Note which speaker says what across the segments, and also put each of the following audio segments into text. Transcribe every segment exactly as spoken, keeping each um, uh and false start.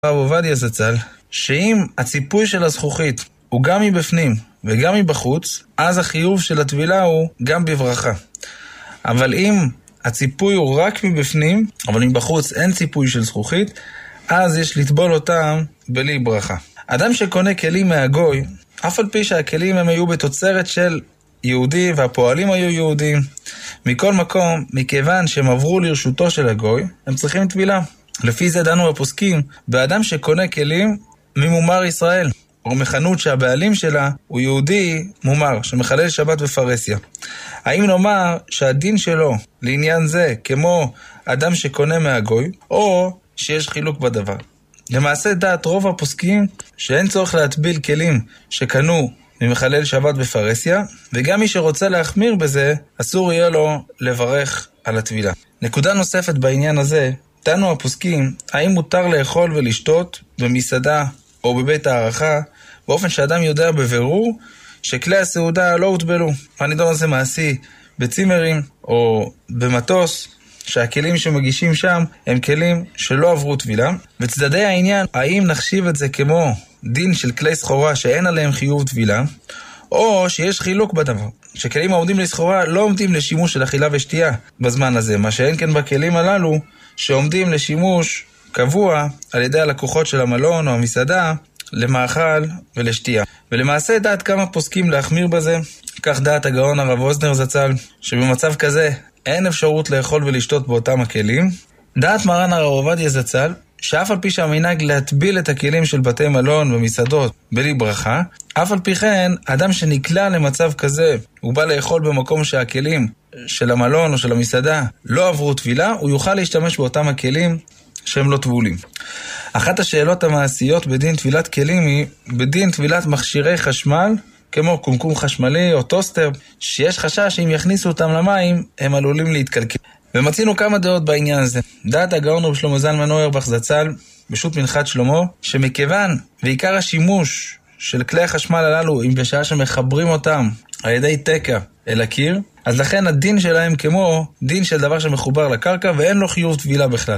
Speaker 1: הרב עובדיה זצ"ל, שאם הציפוי של הזכוכית הוא גם מבפנים וגם מבחוץ, אז החיוב של הטבילה הוא גם בברכה. אבל אם הציפוי הוא רק מבפנים, אבל מבחוץ אין ציפוי של זכוכית, אז יש לטבול אותם בלי ברכה. אדם שקונה כלים מהגוי, אף על פי שהכלים הם היו בתוצרת של יהודי והפועלים היו יהודים, מכל מקום, מכיוון שהם עברו לרשותו של הגוי, הם צריכים טבילה. לפי זה דנו הפוסקים, באדם שקונה כלים ממומר ישראל, או מחנות שהבעלים שלה הוא יהודי מומר, שמחלל שבת בפרסיה. האם נאמר שהדין שלו לעניין זה כמו אדם שקונה מהגוי, או שיש חילוק בדבר? למעשה דעת רוב הפוסקים שאין צורך להטביל כלים שקנו ממחלל שבת בפרסיה, וגם מי שרוצה להחמיר בזה, אסור יהיה לו לברך על הטבילה. נקודה נוספת בעניין הזה, דנו הפוסקים, האם מותר לאכול ולשתות במסעדה או בבית הערכה, באופן שאדם יודע בבירור שכלי הסעודה לא הוטבלו. הנידון הזה מעשי בצימרים או במטוס, שהכלים שמגישים שם הם כלים שלא עברו טבילה. וצדדי העניין, האם נחשיב את זה כמו דין של כלי סחורה שאין עליהם חיוב טבילה, או שיש חילוק בדבר, שכלים העומדים לסחורה לא עומדים לשימוש של אכילה ושתייה בזמן הזה, מה שאין כן בכלים הללו שעומדים לשימוש קבוע על ידי הלקוחות של המלון או המסעדה למאכל ולשתייה. ולמעשה דעת כמה פוסקים להחמיר בזה, כך דעת הגאון הרב אוזנר זצ"ל, שבמצב כזה אין אפשרות לאכול ולשתות באותם הכלים. דעת מרן הרב עובדיה זצ"ל, שאף על פי שהמנהג להטביל את הכלים של בתי מלון ומסעדות בלי ברכה, אף על פי כן, אדם שנקלע למצב כזה, הוא בא לאכול במקום שהכלים של המלון או של המסעדה לא עברו טבילה, הוא יוכל להשתמש באותם הכלים שהם לא טבולים. אחת השאלות המעשיות בדין טבילת כלים היא בדין טבילת מכשירי חשמל, כמו קומקום חשמלי או טוסטר, שיש חשש שאם יכניסו אותם למים, הם עלולים להתקלקל. ומצינו כמה דעות בעניין הזה. דעת הגאון רב שלמה זלמן אוירבך זצ"ל, בשו"ת מנחת שלמה, שמכיוון ועיקר השימוש של כלי החשמל הללו, אם בשעה שמחברים אותם על ידי תקע אל הקיר, אז לכן הדין שלהם כמו דין של דבר שמחובר לקרקע, ואין לו חיוב טבילה בכלל.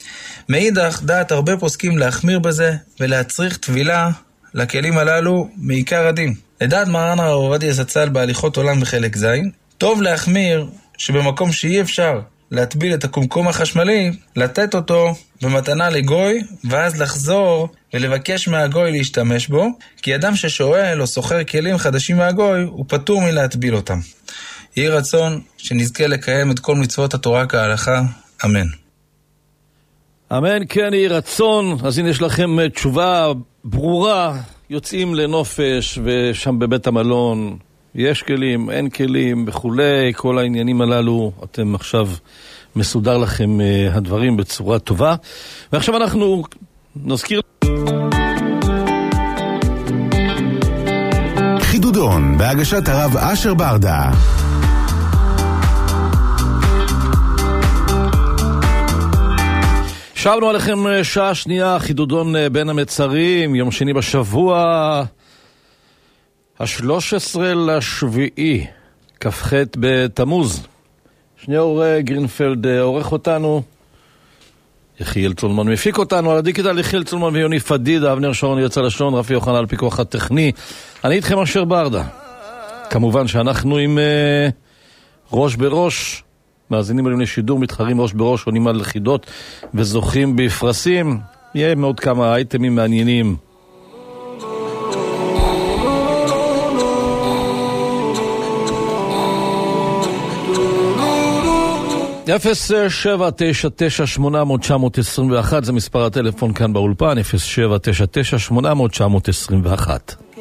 Speaker 1: מאידך, דעת הרבה פוסקים להחמיר בזה, ולהצריך טבילה לכלים הללו מעיקר הדין. לדעת מרן הרב עובדיה זצ"ל בהליכות עולם בחלק ז', טוב להחמיר שבמקום שאי אפשר להטביל את הקומקום החשמלי, לתת אותו במתנה לגוי, ואז לחזור ולבקש מהגוי להשתמש בו, כי אדם ששואל או סוחר כלים חדשים מהגוי, הוא פטור מלהטביל אותם. יהי רצון שנזכה לקיים את כל מצוות התורה כהלכה. אמן.
Speaker 2: אמן, כן, יהי רצון. אז הנה יש לכם תשובה ברורה. יוצאים לנופש ושם בבית המלון יש כלים, אין כלים וכולי, כל העניינים הללו, אתם עכשיו מסודר לכם uh, הדברים בצורה טובה. ועכשיו אנחנו נזכיר
Speaker 3: חידודון בהגשת הרב אשר ברדה.
Speaker 2: שבנו עליכם שעה שנייה, חידודון בין המצרים, יום שני בשבוע השלוש עשרה לשביעי, כ"ח בתמוז. שניאור גרינפלד עורך אותנו, יחיאל צולמן מפיק אותנו, על הדיגיטל יחיאל צולמן ויוני פדידה, אבנר שרון יצא לשון, רפי יוחנן על פיקוח הטכני. אני איתכם אשר ברדה. כמובן שאנחנו עם uh, ראש בראש, מאזינים עליהם לשידור, מתחרים ראש בראש, עונים על חידות וזוכים בפרסים. יהיה מאוד כמה אייטמים מעניינים. אפס שבע תשע תשע שמונה אפס אפס תשע אפס אחת זה מספר הטלפון כאן באולפן, אפס שבע תשע תשע שמונה אפס אפס תשע אפס אחת.